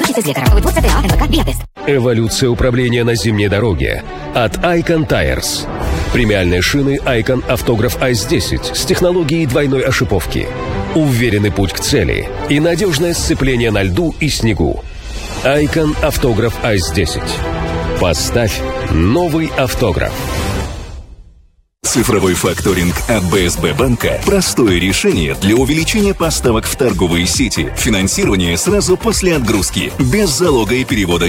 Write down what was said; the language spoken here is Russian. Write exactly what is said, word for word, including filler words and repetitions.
Эволюция управления на зимней дороге от Icon Tires. Премиальные шины Icon Автограф Айс десять с технологией двойной ошиповки. Уверенный путь к цели и надежное сцепление на льду и снегу. Icon Автограф Айс десять. Поставь новый автограф. Цифровой факторинг от бэ эс бэ банка – простое решение для увеличения поставок в торговые сети. Финансирование сразу после отгрузки, без залога и перевода